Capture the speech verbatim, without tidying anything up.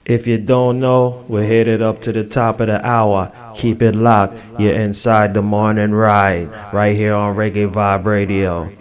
If you don't know, we're headed up to the top of the hour. Keep it locked. You're inside the morning ride, right here on Reggae Vibe Radio.